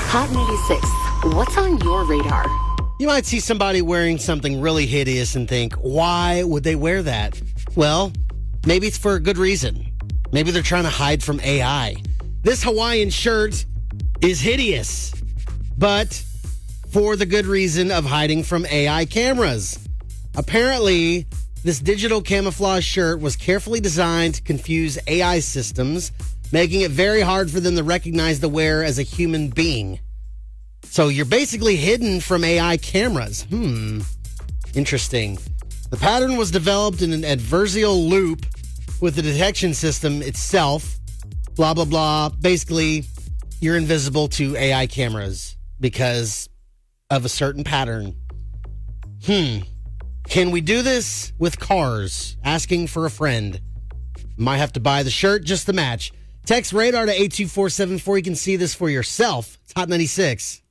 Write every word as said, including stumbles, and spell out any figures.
Hot ninety-six, what's on your radar? You might see somebody wearing something really hideous and think, why would they wear that? Well, maybe it's for a good reason. Maybe they're trying to hide from A I. This Hawaiian shirt is hideous, but for the good reason of hiding from A I cameras. Apparently, this digital camouflage shirt was carefully designed to confuse A I systems, making it very hard for them to recognize the wearer as a human being. So you're basically hidden from A I cameras. Hmm. Interesting. The pattern was developed in an adversarial loop with the detection system itself. Blah, blah, blah. Basically, you're invisible to A I cameras because of a certain pattern. Hmm. Can we do this with cars? Asking for a friend. Might have to buy the shirt just to match. Text radar to eight two four seven four. You can see this for yourself. It's Hot ninety-six.